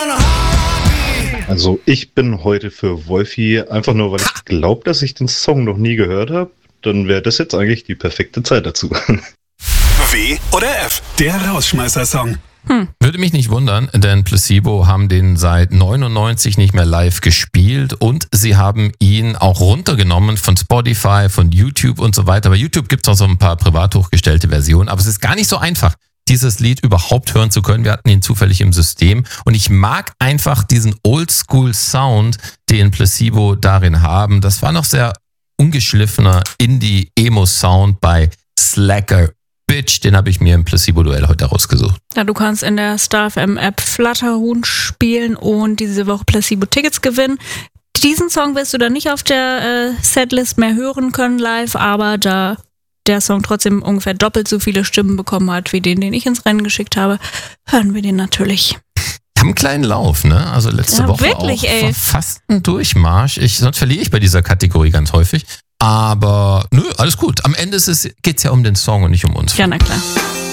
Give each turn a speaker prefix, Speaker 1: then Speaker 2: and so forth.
Speaker 1: Also ich bin heute für Wolfi, einfach nur, weil ich glaube, dass ich den Song noch nie gehört habe. Dann wäre das jetzt eigentlich die perfekte Zeit dazu.
Speaker 2: W oder F, der Rausschmeißer-Song.
Speaker 3: Würde mich nicht wundern, denn Placebo haben den seit 99 nicht mehr live gespielt und sie haben ihn auch runtergenommen von Spotify, von YouTube und so weiter. Bei YouTube gibt es auch so ein paar privat hochgestellte Versionen, aber es ist gar nicht so einfach, dieses Lied überhaupt hören zu können. Wir hatten ihn zufällig im System und ich mag einfach diesen Oldschool-Sound, den Placebo darin haben. Das war noch sehr ungeschliffener Indie-Emo-Sound bei Slacker Bitch, den habe ich mir im Placebo-Duell heute rausgesucht.
Speaker 4: Ja, du kannst in der StarFM-App Flatterhuhn spielen und diese Woche Placebo-Tickets gewinnen. Diesen Song wirst du dann nicht auf der Setlist mehr hören können live, aber da der Song trotzdem ungefähr doppelt so viele Stimmen bekommen hat, wie den ich ins Rennen geschickt habe, hören wir den natürlich.
Speaker 3: Haben einen kleinen Lauf, ne? Also letzte Woche
Speaker 4: wirklich,
Speaker 3: auch fast ein Durchmarsch. Sonst verliere ich bei dieser Kategorie ganz häufig. Aber nö, alles gut. Am Ende geht's ja um den Song und nicht um uns.
Speaker 4: Ja, na klar.